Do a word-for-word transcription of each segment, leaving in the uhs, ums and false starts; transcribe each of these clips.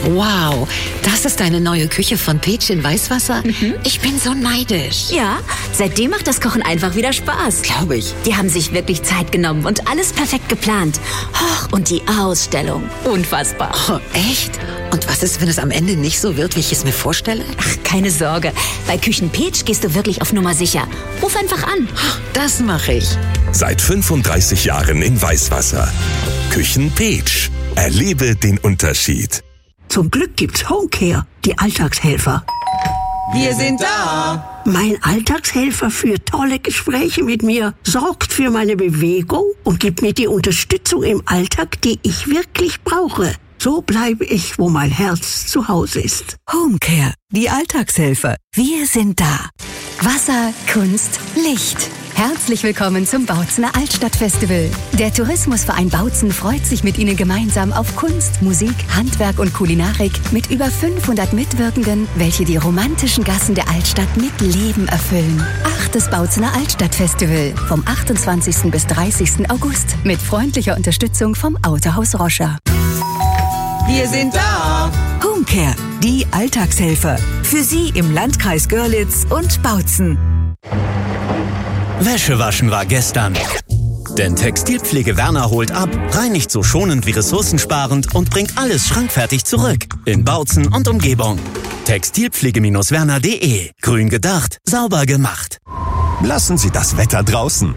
Wow, das ist deine neue Küche von Peach in Weißwasser? Mhm. Ich bin so neidisch. Ja, seitdem macht das Kochen einfach wieder Spaß. Glaube ich. Die haben sich wirklich Zeit genommen und alles perfekt geplant. Och, und die Ausstellung. Unfassbar. Oh, echt? Und was ist, wenn es am Ende nicht so wird, wie ich es mir vorstelle? Ach, keine Sorge. Bei Küchen Peach gehst du wirklich auf Nummer sicher. Ruf einfach an. Das mache ich. Seit fünfunddreißig Jahren in Weißwasser. Küchen Peach. Erlebe den Unterschied. Zum Glück gibt's Homecare, die Alltagshelfer. Wir sind da. Mein Alltagshelfer führt tolle Gespräche mit mir, sorgt für meine Bewegung und gibt mir die Unterstützung im Alltag, die ich wirklich brauche. So bleibe ich, wo mein Herz zu Hause ist. Homecare, die Alltagshelfer. Wir sind da. Wasser, Kunst, Licht. Herzlich willkommen zum Bautzener Altstadtfestival. Der Tourismusverein Bautzen freut sich mit Ihnen gemeinsam auf Kunst, Musik, Handwerk und Kulinarik mit über fünfhundert Mitwirkenden, welche die romantischen Gassen der Altstadt mit Leben erfüllen. Achtes Bautzener Altstadtfestival vom achtundzwanzigsten bis dreißigsten August mit freundlicher Unterstützung vom Autohaus Roscher. Wir sind da. Homecare, die Alltagshelfer. Für Sie im Landkreis Görlitz und Bautzen. Wäsche waschen war gestern. Denn Textilpflege Werner holt ab, reinigt so schonend wie ressourcensparend und bringt alles schrankfertig zurück. In Bautzen und Umgebung. Textilpflege Werner punkt de. Grün gedacht, sauber gemacht. Lassen Sie das Wetter draußen.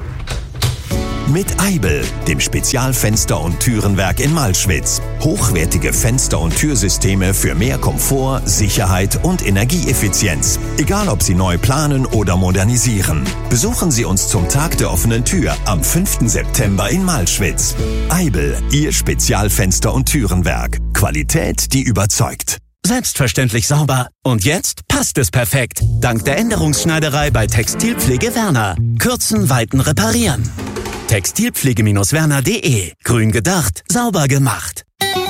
Mit Eibel, dem Spezialfenster- und Türenwerk in Malschwitz. Hochwertige Fenster- und Türsysteme für mehr Komfort, Sicherheit und Energieeffizienz. Egal, ob Sie neu planen oder modernisieren. Besuchen Sie uns zum Tag der offenen Tür am fünften September in Malschwitz. Eibel, Ihr Spezialfenster- und Türenwerk. Qualität, die überzeugt. Selbstverständlich sauber. Und jetzt passt es perfekt. Dank der Änderungsschneiderei bei Textilpflege Werner. Kürzen, weiten, reparieren. Textilpflege Werner punkt de. Grün gedacht, sauber gemacht.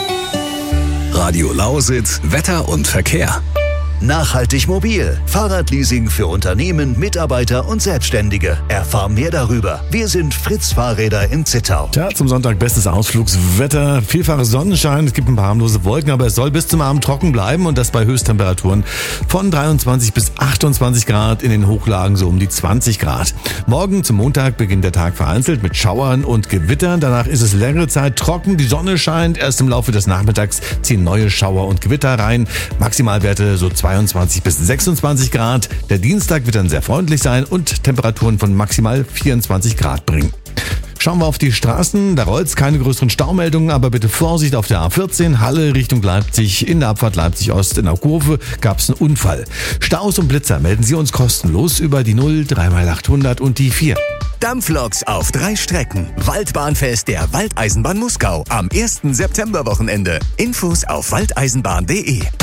Radio Lausitz, Wetter und Verkehr. Nachhaltig mobil. Fahrradleasing für Unternehmen, Mitarbeiter und Selbstständige. Erfahr mehr darüber. Wir sind Fritz Fahrräder in Zittau. Tja, zum Sonntag bestes Ausflugswetter. Vielfaches Sonnenschein, es gibt ein paar harmlose Wolken, aber es soll bis zum Abend trocken bleiben und das bei Höchsttemperaturen von dreiundzwanzig bis achtundzwanzig Grad, in den Hochlagen so um die zwanzig Grad. Morgen zum Montag beginnt der Tag vereinzelt mit Schauern und Gewittern. Danach ist es längere Zeit trocken, die Sonne scheint. Erst im Laufe des Nachmittags ziehen neue Schauer und Gewitter rein. Maximalwerte so zweiundzwanzig bis sechsundzwanzig Grad. Der Dienstag wird dann sehr freundlich sein und Temperaturen von maximal vierundzwanzig Grad bringen. Schauen wir auf die Straßen. Da rollt's, keine größeren Staumeldungen, aber bitte Vorsicht auf der A vierzehn, Halle Richtung Leipzig. In der Abfahrt Leipzig Ost in der Kurve gab's einen Unfall. Staus und Blitzer melden Sie uns kostenlos über die null drei mal achthundert und die vier. Dampfloks auf drei Strecken. Waldbahnfest der Waldeisenbahn Muskau am ersten September Wochenende. Infos auf waldeisenbahn punkt de.